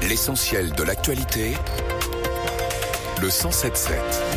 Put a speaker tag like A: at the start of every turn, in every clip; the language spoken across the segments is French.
A: L'essentiel de l'actualité, le 107.7.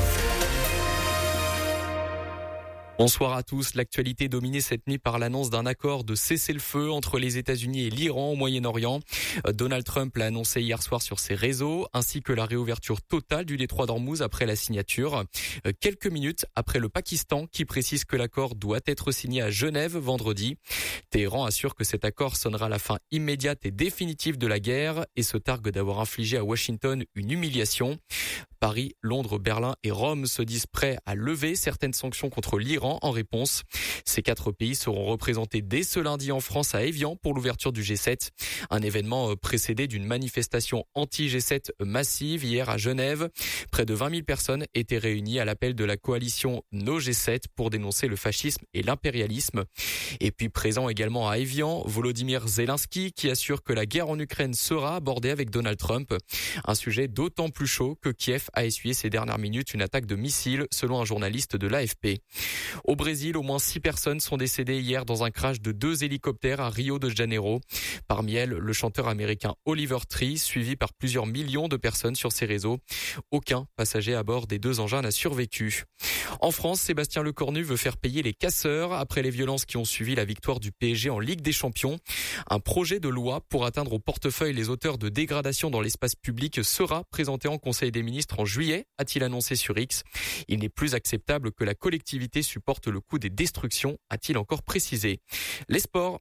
B: Bonsoir à tous. L'actualité dominée cette nuit par l'annonce d'un accord de cessez-le-feu entre les États-Unis et l'Iran au Moyen-Orient. Donald Trump l'a annoncé hier soir sur ses réseaux, ainsi que la réouverture totale du détroit d'Ormuz après la signature. Quelques minutes après le Pakistan qui précise que l'accord doit être signé à Genève vendredi. Téhéran assure que cet accord sonnera la fin immédiate et définitive de la guerre et se targue d'avoir infligé à Washington une humiliation. Paris, Londres, Berlin et Rome se disent prêts à lever certaines sanctions contre l'Iran en réponse. Ces 4 pays seront représentés dès ce lundi en France à Évian pour l'ouverture du G7. Un événement précédé d'une manifestation anti-G7 massive hier à Genève. Près de 20 000 personnes étaient réunies à l'appel de la coalition No G7 pour dénoncer le fascisme et l'impérialisme. Et puis présent également à Évian, Volodymyr Zelensky qui assure que la guerre en Ukraine sera abordée avec Donald Trump. Un sujet d'autant plus chaud que Kiev a essuyé ces dernières minutes une attaque de missiles, selon un journaliste de l'AFP. Au Brésil, au moins 6 personnes sont décédées hier dans un crash de 2 hélicoptères à Rio de Janeiro. Parmi elles, le chanteur américain Oliver Tree, suivi par plusieurs millions de personnes sur ses réseaux. Aucun passager à bord des 2 engins n'a survécu. En France, Sébastien Lecornu veut faire payer les casseurs après les violences qui ont suivi la victoire du PSG en Ligue des Champions. Un projet de loi pour atteindre au portefeuille les auteurs de dégradation dans l'espace public sera présenté en Conseil des ministres en juillet, a-t-il annoncé sur X. Il n'est plus acceptable que la collectivité supporte le coût des destructions, a-t-il encore précisé. Les sports.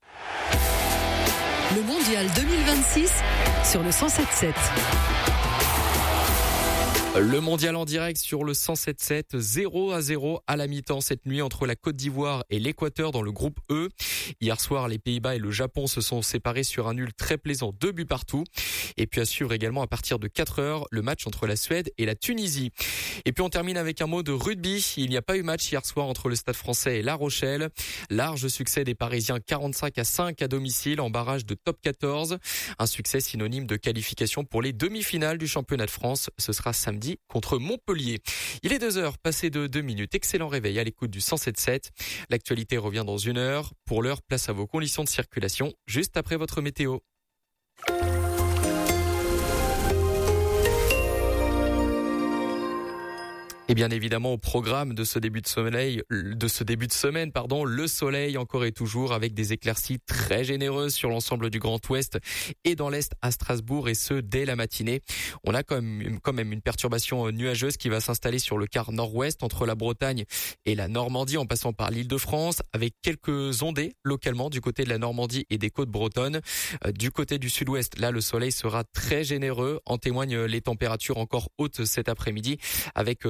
C: Le mondial 2026 sur le 107.7.
B: Le mondial en direct sur le 107.7, 0-0 à la mi-temps cette nuit entre la Côte d'Ivoire et l'Équateur dans le groupe E. Hier soir, les Pays-Bas et le Japon se sont séparés sur un nul très plaisant, 2 buts partout. Et puis à suivre également à partir de 4h, le match entre la Suède et la Tunisie. Et puis on termine avec un mot de rugby. Il n'y a pas eu match hier soir entre le Stade Français et La Rochelle. Large succès des Parisiens 45-5 à domicile en barrage de top 14. Un succès synonyme de qualification pour les demi-finales du championnat de France. Ce sera samedi contre Montpellier. Il est 2h, passé de 2 minutes. Excellent réveil à l'écoute du 107.7. L'actualité revient dans 1 heure. Pour l'heure, place à vos conditions de circulation juste après votre météo. Et bien évidemment au programme de ce début de semaine, le soleil encore et toujours avec des éclaircies très généreuses sur l'ensemble du Grand Ouest et dans l'Est à Strasbourg et ce dès la matinée. On a quand même une perturbation nuageuse qui va s'installer sur le quart nord-ouest entre la Bretagne et la Normandie en passant par l'Île-de-France avec quelques ondées localement du côté de la Normandie et des côtes bretonnes. Du côté du sud-ouest, là le soleil sera très généreux, en témoignent les températures encore hautes cet après-midi avec